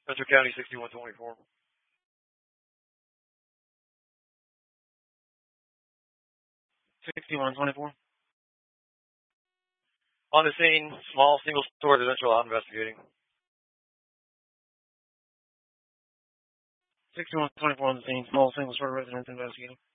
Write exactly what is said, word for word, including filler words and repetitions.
Metro County sixty-one twenty-four. sixty-one twenty-four. On the scene, small single story residential out investigating. sixty-one twenty-four on the scene, small single story residence investigating.